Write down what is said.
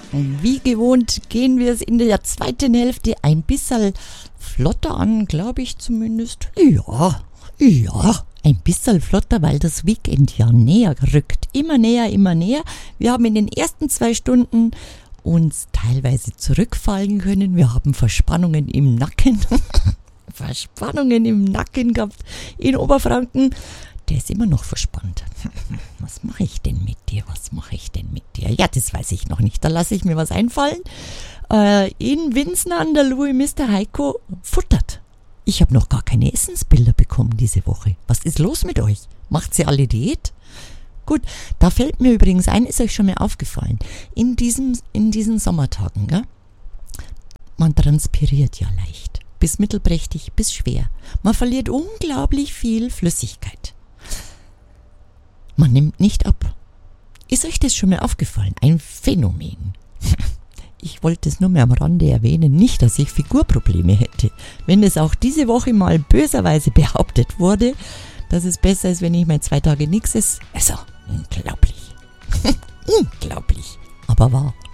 Und wie gewohnt gehen wir es in der zweiten Hälfte ein bisschen flotter an, glaube ich zumindest. Ja, ein bisschen flotter, weil das Weekend ja näher rückt. Immer näher, immer näher. Wir haben in den ersten 2 Stunden uns teilweise zurückfallen können. Wir haben Verspannungen im Nacken. Verspannungen im Nacken gehabt in Oberfranken. Der ist immer noch verspannt. Was mache ich denn mit dir? Ja, das weiß ich noch nicht. Da lasse ich mir was einfallen. In Winsen an der Louis Mr. Heiko futtert. Ich habe noch gar keine Essensbilder bekommen diese Woche. Was ist los mit euch? Macht ihr alle Diät? Gut, da fällt mir übrigens ein, ist euch schon mal aufgefallen, in diesen Sommertagen, gell? Man transpiriert ja leicht, bis mittelprächtig, bis schwer. Man verliert unglaublich viel Flüssigkeit. Man nimmt nicht ab. Ist euch das schon mal aufgefallen? Ein Phänomen. Ich wollte es nur mehr am Rande erwähnen, nicht, dass ich Figurprobleme hätte. Wenn es auch diese Woche mal böserweise behauptet wurde, dass es besser ist, wenn ich mal 2 Tage nichts esse. Also, unglaublich. Unglaublich, aber wahr.